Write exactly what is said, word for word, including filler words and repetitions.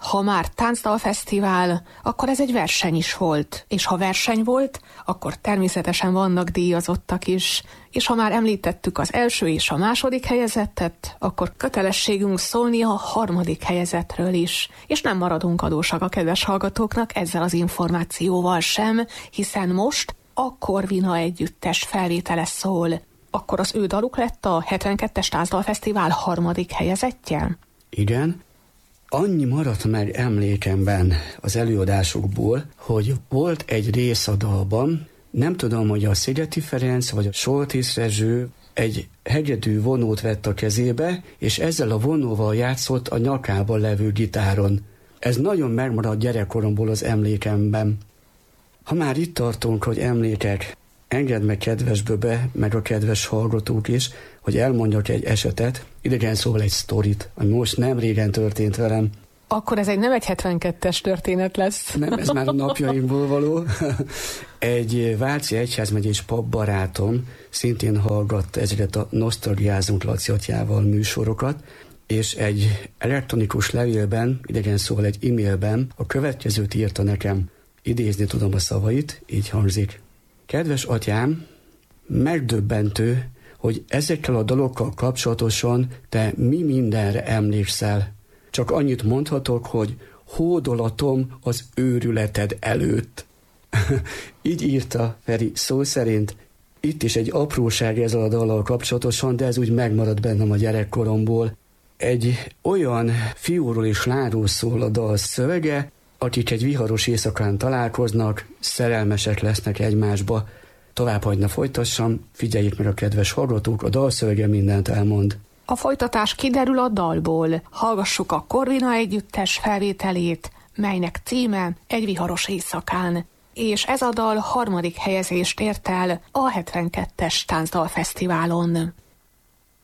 Ha már táncdalfesztivál, akkor ez egy verseny is volt, és ha verseny volt, akkor természetesen vannak díjazottak is, és ha már említettük az első és a második helyezettet, akkor kötelességünk szólni a harmadik helyezettről is, és nem maradunk adósak a kedves hallgatóknak ezzel az információval sem, hiszen most a Corvina együttes felvétele szól. Akkor az ő daluk lett a hetvenkettes Táncdalfesztivál harmadik helyezettje? Igen. Annyi maradt meg emlékemben az előadásokból, hogy volt egy rész a dalban, nem tudom, hogy a Szigeti Ferenc vagy a Soltész Rezső egy hegedű vonót vett a kezébe, és ezzel a vonóval játszott a nyakában levő gitáron. Ez nagyon megmaradt gyerekkoromból az emlékemben. Ha már itt tartunk, hogy emlékek, engedd meg kedves Böbe, meg a kedves hallgatók is, hogy elmondjak egy esetet, idegen szóval egy sztorit, ami most nem régen történt velem. Akkor ez egy nem egy hetvenkettes történet lesz. Nem, ez már a napjainkból való. Egy váci egyházmegyés pap barátom szintén hallgatta ezeket a Nosztalgiázunk Laci atyával műsorokat, és egy elektronikus levélben, idegen szóval egy e-mailben a következőt írta nekem. Idézni tudom a szavait, így hangzik. Kedves atyám, megdöbbentő, hogy ezekkel a dalokkal kapcsolatosan te mi mindenre emlékszel. Csak annyit mondhatok, hogy hódolatom az őrületed előtt. Így írta Feri szó szerint. Itt is egy apróság ezzel a dallal kapcsolatosan, de ez úgy megmaradt bennem a gyerekkoromból. Egy olyan fiúról és lányról szól a dal szövege, akik egy viharos éjszakán találkoznak, szerelmesek lesznek egymásba. Továbbhagyna folytassam, figyeljék meg a kedves hallgatók, a dalszövege mindent elmond. A folytatás kiderül a dalból. Hallgassuk a Corvina együttes felvételét, melynek címe Egy viharos éjszakán. És ez a dal harmadik helyezést ért el a hetvenkettes Táncdalfesztiválon.